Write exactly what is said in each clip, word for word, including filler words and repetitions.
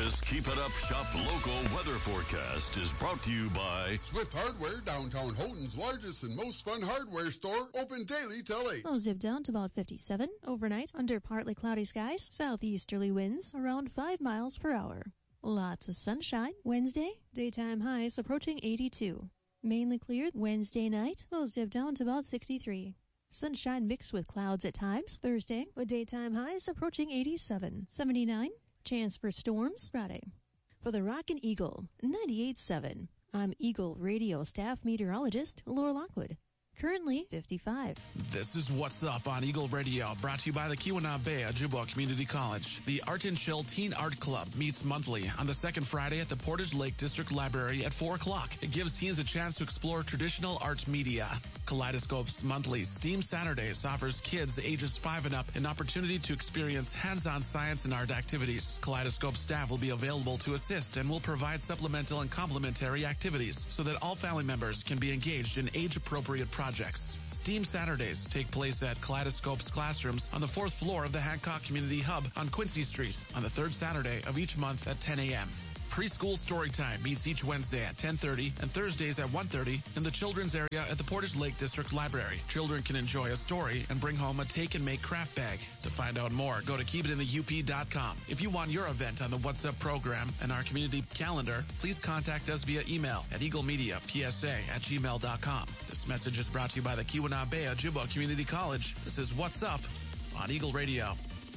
This Keep It Up Shop local weather forecast is brought to you by Swift Hardware, downtown Houghton's largest and most fun hardware store, open daily till eight. We'll zip down to about fifty-seven overnight under partly cloudy skies, southeasterly winds around five miles per hour. Lots of sunshine. Wednesday, daytime highs approaching eighty-two. Mainly clear Wednesday night, we'll zip down to about sixty-three. Sunshine mixed with clouds at times. Thursday, with daytime highs approaching eighty-seven. seventy-nine. Chance for storms Friday. For the Rockin' Eagle, ninety-eight point seven. I'm Eagle Radio staff meteorologist Laura Lockwood. Currently fifty-five. This is What's Up on Eagle Radio, brought to you by the Keweenaw Ojibwa Community College. The Art and Chill Teen Art Club meets monthly on the second Friday at the Portage Lake District Library at four o'clock. It gives teens a chance to explore traditional art media. Kaleidoscope's monthly STEAM Saturdays offers kids ages five and up an opportunity to experience hands-on science and art activities. Kaleidoscope staff will be available to assist and will provide supplemental and complementary activities so that all family members can be engaged in age-appropriate projects. Projects. STEAM Saturdays take place at Kaleidoscope's classrooms on the fourth floor of the Hancock Community Hub on Quincy Street on the third Saturday of each month at ten a.m. Preschool Storytime meets each Wednesday at ten thirty and Thursdays at one thirty in the children's area at the Portage Lake District Library. Children can enjoy a story and bring home a take-and-make craft bag. To find out more, go to keep it in the U P dot com. If you want your event on the What's Up program and our community calendar, please contact us via email at eaglemediapsa at gmail dot com. This message is brought to you by the Keweenaw Ojibwa Community College. This is What's Up on Eagle Radio.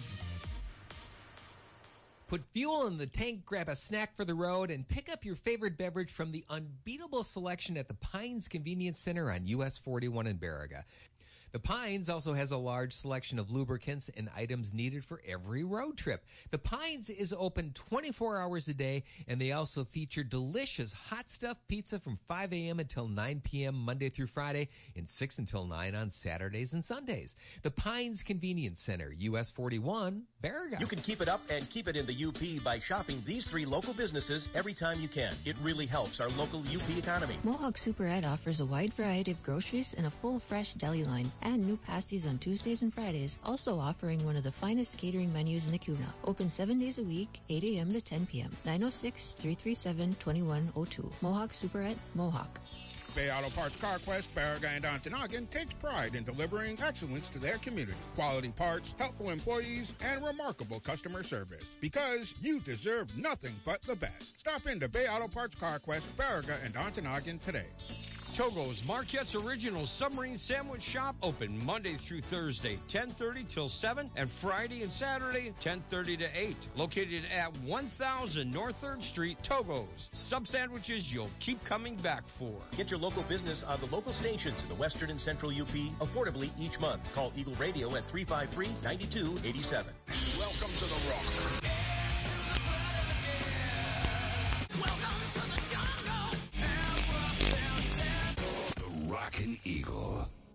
Put fuel in the tank, grab a snack for the road, and pick up your favorite beverage from the unbeatable selection at the Pines Convenience Center on U S forty-one in Baraga. The Pines also has a large selection of lubricants and items needed for every road trip. The Pines is open twenty-four hours a day, and they also feature delicious hot stuff pizza from five a.m. until nine p.m. Monday through Friday and six until nine on Saturdays and Sundays. The Pines Convenience Center, U S forty-one, Baraga. You can keep it up and keep it in the U P by shopping these three local businesses every time you can. It really helps our local U P economy. Mohawk Super Ed offers a wide variety of groceries and a full fresh deli line, and new pasties on Tuesdays and Fridays, also offering one of the finest catering menus in the Keweenaw. Open seven days a week, eight a.m. to ten p.m. nine oh six, three three seven, two one oh two. Mohawk Super Ed, Mohawk. Bay Auto Parts CarQuest, Baraga, and Ontonagon takes pride in delivering excellence to their community. Quality parts, helpful employees, and remarkable customer service. Because you deserve nothing but the best. Stop into Bay Auto Parts CarQuest, Baraga, and Ontonagon today. Togo's Marquette's Original Submarine Sandwich Shop open Monday through Thursday, ten thirty till seven, and Friday and Saturday, ten thirty to eight. Located at one thousand North third Street, Togo's. Sub sandwiches you'll keep coming back for. Get your local business on the local stations in the Western and Central U P affordably each month. Call Eagle Radio at three five three, nine two eight seven. Welcome to the Rock. Welcome to the jungle. the Rockin' Eagle.